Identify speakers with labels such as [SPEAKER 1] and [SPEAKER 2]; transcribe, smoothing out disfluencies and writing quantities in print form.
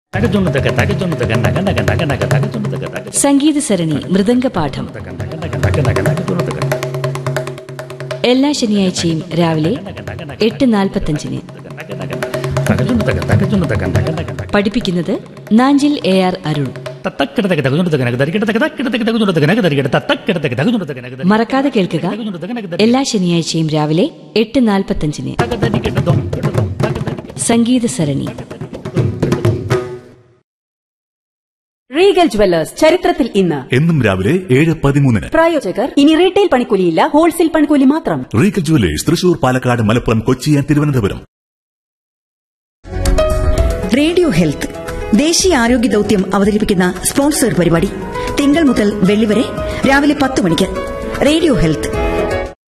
[SPEAKER 1] സംഗീത സരണി മൃദംഗപാഠം എല്ലാ ശനിയാഴ്ചയും രാവിലെ 8:45. പഠിപ്പിക്കുന്നത് നാഞ്ചിൽ AR അരുൺ. മറക്കാതെ കേൾക്കുക, എല്ലാ ശനിയാഴ്ചയും രാവിലെ 8:45. സംഗീത സരണി.
[SPEAKER 2] റീഗൽ ജുവല്ലേഴ്സ് ചരിത്രത്തിൽ ഇന്ന്
[SPEAKER 3] എന്നും രാവിലെ 7:13.
[SPEAKER 2] പ്രായോജകർ ഇനി റീറ്റെയിൽ പണിക്കൂലിയില്ല, ഹോൾസെയിൽ പണിക്കൂലി മാത്രം.
[SPEAKER 3] Regal jewellers Thrissur, Palakkad, Malappuram, Kochi, Thiruvananthapuram.
[SPEAKER 4] Radio health ദേശീയ ആരോഗ്യ ദൌത്യം അവതരിപ്പിക്കുന്ന സ്പോൺസർ പരിപാടി തിങ്കൾ മുതൽ വെള്ളി വരെ രാവിലെ 10 മണിക്ക്. Radio health